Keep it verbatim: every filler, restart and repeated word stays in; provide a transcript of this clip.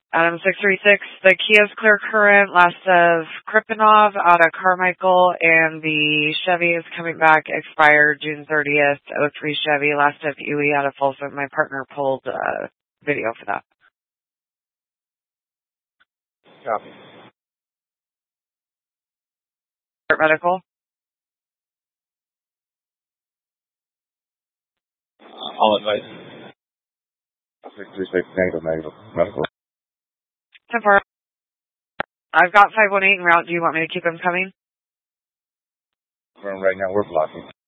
Adam six three six, the Kia's clear current, last of Kripanov out of Carmichael, and the Chevy is coming back, expired June thirtieth, oh three Chevy, last of E W I out of Folsom. My partner pulled uh, video for that. Copy. Start medical. I'll advise. six three six, negative, negative, medical. ten four. I've got five one eight en route. Do you want me to keep them coming? Right now, we're blocking.